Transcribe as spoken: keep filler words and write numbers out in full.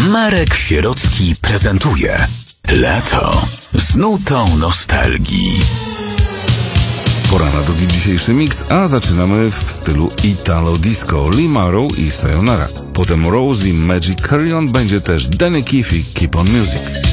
Marek Sierocki prezentuje Lato z nutą nostalgii. Pora na drugi dzisiejszy miks, a zaczynamy w stylu Italo Disco, Lee Morrow i Sayonara. Potem Rosie Magic Carry On, będzie też Danny Keefe i Keep On Music.